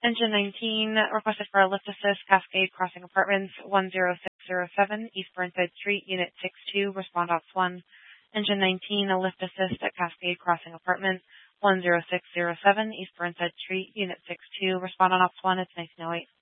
Engine 19 requested for a lift assist, Cascade Crossing Apartments, 10607 East Burnside Street, Unit 62, respond ops 1. Engine 19, a lift assist at Cascade Crossing Apartments, 10607 East Burnside Street, Unit 62, respond on ops 1, it's 1908.